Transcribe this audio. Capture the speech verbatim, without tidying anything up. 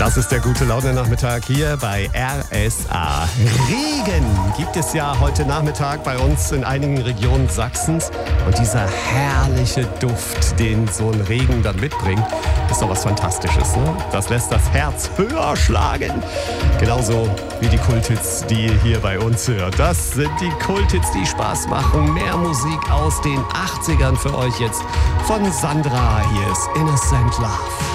Das ist der Gute-Laune-Nachmittag hier bei R S A. Regen gibt es ja heute Nachmittag bei uns in einigen Regionen Sachsens. Und dieser herrliche Duft, den so ein Regen dann mitbringt, ist doch was Fantastisches, ne? Das lässt das Herz höher schlagen. Genauso wie die Kulthits, die ihr hier bei uns hört. Das sind die Kulthits, die Spaß machen. Mehr Musik aus den achtzigern für euch jetzt von Sandra. Hier ist Innocent Love.